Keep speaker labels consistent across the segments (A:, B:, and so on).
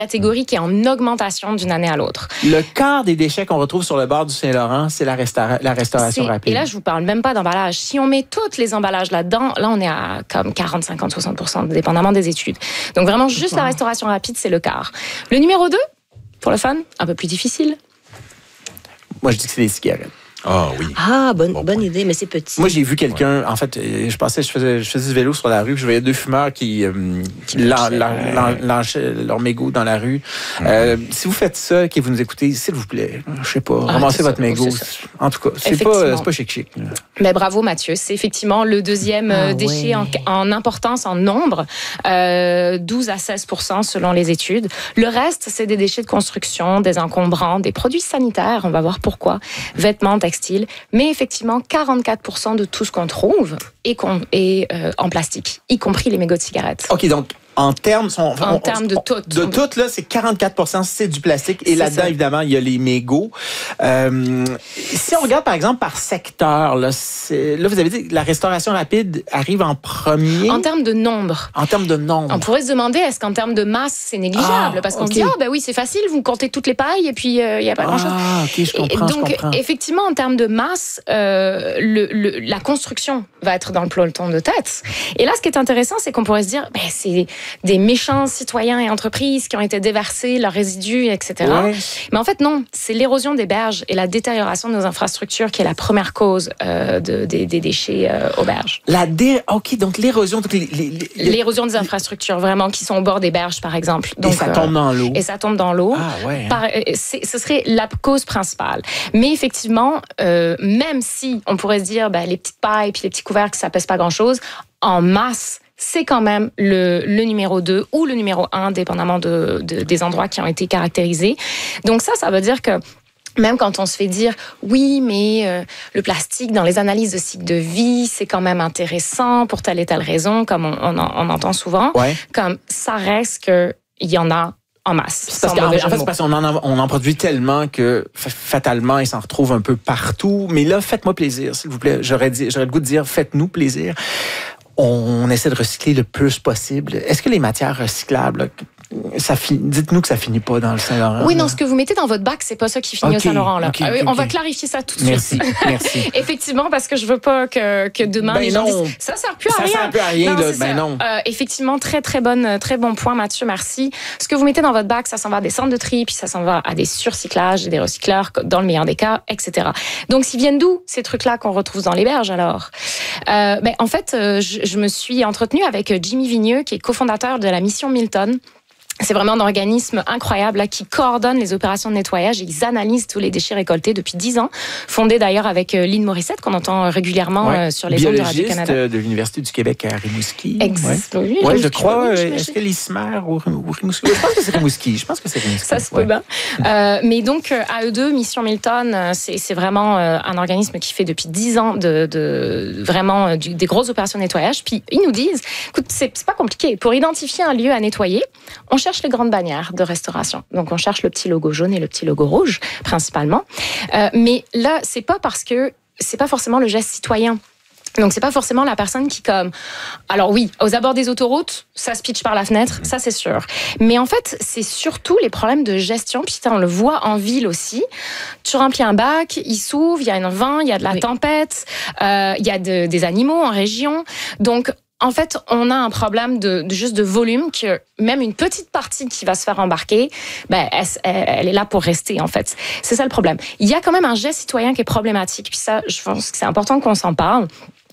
A: catégorie qui est en augmentation d'une année à l'autre.
B: Le quart des déchets qu'on retrouve sur le bord du Saint-Laurent, c'est la restauration rapide.
A: Et là, je vous parle même pas d'emballage. Si on met tous les emballages là-dedans, là, on est à comme 40, 50, 60%, dépendamment des études. Donc vraiment, juste la restauration rapide, c'est le quart. Le numéro 2, pour le fun, un peu plus difficile.
B: Moi, je dis que c'est les cigarettes.
C: Ah oui.
D: Ah, bonne idée, mais c'est petit.
B: Moi, j'ai vu quelqu'un, en fait, je faisais du vélo sur la rue, puis je voyais deux fumeurs qui lâchaient leur mégot dans la rue. Si vous faites ça, que vous nous écoutez, s'il vous plaît, je sais pas, ramassez votre mégot. En tout cas, c'est pas chic.
A: Mais bravo, Mathieu. C'est effectivement le deuxième déchet en importance, en nombre, 12 à 16% selon les études. Le reste, c'est des déchets de construction, des encombrants, des produits sanitaires, on va voir pourquoi, vêtements, textile, mais effectivement 44% de tout ce qu'on trouve est en plastique, y compris les mégots de cigarettes.
B: OK, donc en termes de tout. De tout, là, c'est 44%, c'est du plastique. Et là-dedans, évidemment, il y a les mégots. Si on regarde, par exemple, par secteur, là, vous avez dit que la restauration rapide arrive en premier.
A: En termes de nombre.
B: En termes de nombre.
A: On pourrait se demander, est-ce qu'en termes de masse, c'est négligeable? Parce qu'on se dit, ben oui, c'est facile, vous comptez toutes les pailles et puis il n'y a pas grand-chose.
B: Ah, OK, je comprends.
A: Donc, effectivement, en termes de masse, la construction va être dans le peloton de tête. Et là, ce qui est intéressant, c'est qu'on pourrait se dire, c'est des méchants citoyens et entreprises qui ont été déversés, leurs résidus, etc. Ouais. Mais en fait, non. C'est l'érosion des berges et la détérioration de nos infrastructures qui est la première cause des déchets aux berges.
B: OK, donc l'érosion...
A: L'érosion des infrastructures, vraiment, qui sont au bord des berges, par exemple. Donc,
B: et ça tombe dans l'eau.
A: Et ça tombe dans l'eau.
B: Ah, ouais.
A: Ce serait la cause principale. Mais effectivement, même si on pourrait se dire, les petites pailles puis les petits couvercles, ça pèse pas grand-chose, en masse, c'est quand même le numéro 2 ou le numéro 1, dépendamment des endroits qui ont été caractérisés. Donc ça veut dire que même quand on se fait dire, oui, mais le plastique, dans les analyses de cycle de vie, c'est quand même intéressant pour telle et telle raison, comme on entend souvent, comme ça reste qu'il y en a en masse.
B: C'est parce qu'on en produit tellement que fatalement, il s'en retrouve un peu partout. Mais là, faites-moi plaisir, s'il vous plaît. J'aurais le goût de dire, faites-nous plaisir. On essaie de recycler le plus possible. Est-ce que les matières recyclables, dites-nous que ça finit pas dans le Saint-Laurent?
A: Oui, non, ce que vous mettez dans votre bac, c'est pas ça qui finit au Saint-Laurent. Là. On va clarifier ça tout de suite.
B: Merci.
A: Effectivement, parce que je veux pas que demain les gens disent ça sert plus à rien.
B: Ça sert plus à rien.
A: Non. Effectivement, très bon point, Mathieu, merci. Ce que vous mettez dans votre bac, ça s'en va à des centres de tri, puis ça s'en va à des surcyclages, des recycleurs, dans le meilleur des cas, etc. Donc, s'ils viennent d'où ces trucs-là qu'on retrouve dans les berges alors? En fait, je me suis entretenue avec Jimmy Vigneux, qui est cofondateur de la mission Milton. C'est vraiment un organisme incroyable là, qui coordonne les opérations de nettoyage et ils analysent tous les déchets récoltés depuis 10 ans. Fondé d'ailleurs avec Lynn Morissette, qu'on entend régulièrement sur les ondes de Radio-Canada.
B: Biologiste de l'Université du Québec à Rimouski.
A: Oui,
B: je crois. Est-ce que l'ISMER ou Rimouski? Je pense que c'est Rimouski.
A: Ça se peut bien. Mais donc, à eux deux, Mission Milton, c'est vraiment un organisme qui fait depuis 10 ans vraiment des grosses opérations de nettoyage. Puis ils nous disent, écoute, c'est pas compliqué. Pour identifier un lieu à nettoyer, on cherche les grandes bannières de restauration. Donc, on cherche le petit logo jaune et le petit logo rouge, principalement. Mais là, c'est pas parce que c'est pas forcément le geste citoyen. Donc, c'est pas forcément la personne qui Alors oui, aux abords des autoroutes, ça se pitche par la fenêtre, ça c'est sûr. Mais en fait, c'est surtout les problèmes de gestion. Puis on le voit en ville aussi. Tu remplis un bac, il s'ouvre, il y a un vent, il y a de la tempête, il y a des animaux en région. Donc, en fait, on a un problème juste de volume que même une petite partie qui va se faire embarquer, elle est là pour rester, en fait. C'est ça le problème. Il y a quand même un geste citoyen qui est problématique. Puis ça, je pense que c'est important qu'on s'en parle.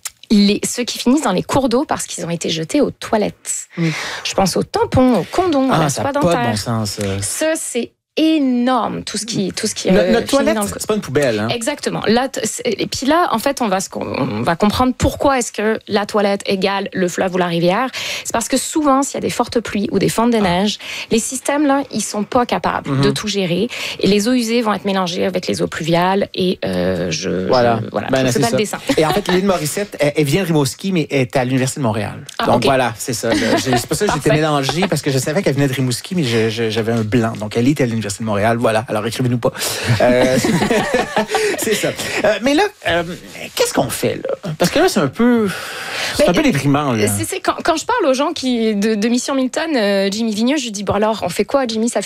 A: Ceux qui finissent dans les cours d'eau parce qu'ils ont été jetés aux toilettes. Je pense aux tampons, aux condoms, à la soie dentaire.
B: Ça n'a pas de bon sens.
A: Ça, c'est énorme, tout ce qui est
B: notre toilette, c'est pas une poubelle, hein?
A: Exactement. Et puis là, en fait, on va comprendre pourquoi est-ce que la toilette égale le fleuve ou la rivière. C'est parce que souvent, s'il y a des fortes pluies ou des fentes de neige, les systèmes là, ils sont pas capables de tout gérer et les eaux usées vont être mélangées avec les eaux pluviales et je fais pas le dessin.
B: Et en fait, Lynn Morissette, elle vient de Rimouski, mais elle est à l'Université de Montréal. Donc voilà, c'est ça. C'est pour ça que j'étais mélangée parce que je savais qu'elle venait de Rimouski, mais j'avais un blanc. Donc elle était à l'Université de Montréal, voilà. Alors écrivez-nous pas. C'est ça. Mais là, qu'est-ce qu'on fait là? Parce que là, c'est un peu déprimant. Là.
A: Quand je parle aux gens de Mission Milton, Jimmy Vigneux, je dis bon alors, on fait quoi, Jimmy? Ça